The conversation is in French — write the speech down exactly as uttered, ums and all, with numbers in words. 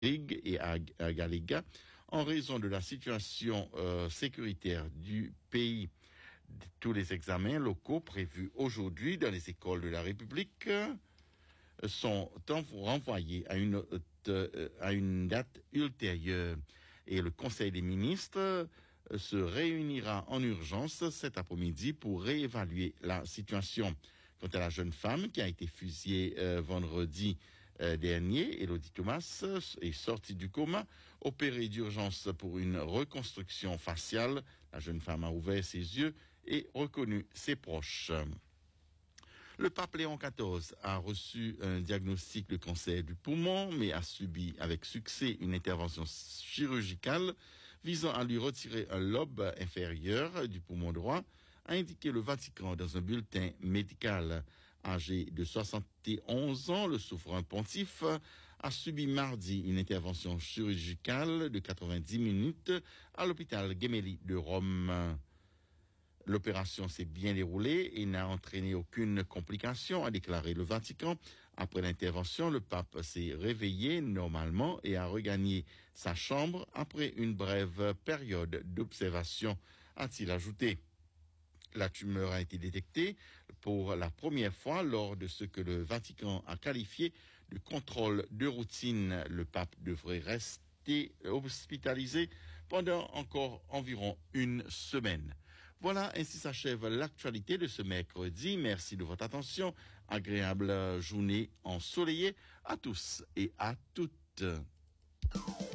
et à, à Galega en raison de la situation euh, sécuritaire du pays. Tous les examens locaux prévus aujourd'hui dans les écoles de la République euh, sont renvoyés à une, euh, à une date ultérieure. Et le Conseil des ministres euh, se réunira en urgence cet après-midi pour réévaluer la situation. Quant à la jeune femme qui a été fusillée euh, vendredi Euh, dernier, Elodie Thomas est sortie du coma, opérée d'urgence pour une reconstruction faciale. La jeune femme a ouvert ses yeux et reconnu ses proches. Le pape Léon quatorze a reçu un diagnostic de cancer du poumon, mais a subi avec succès une intervention chirurgicale visant à lui retirer un lobe inférieur du poumon droit, a indiqué le Vatican dans un bulletin médical. Âgé de soixante et onze ans, le souverain pontife a subi mardi une intervention chirurgicale de quatre-vingt-dix minutes à l'hôpital Gemelli de Rome. L'opération s'est bien déroulée et n'a entraîné aucune complication, a déclaré le Vatican. Après l'intervention, le pape s'est réveillé normalement et a regagné sa chambre après une brève période d'observation, a-t-il ajouté. La tumeur a été détectée pour la première fois lors de ce que le Vatican a qualifié de contrôle de routine. Le pape devrait rester hospitalisé pendant encore environ une semaine. Voilà, ainsi s'achève l'actualité de ce mercredi. Merci de votre attention. Agréable journée ensoleillée à tous et à toutes.